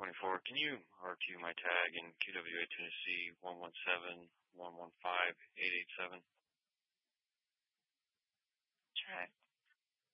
1024. Can you RQ my tag in QWA Tennessee 117-115-887? Try.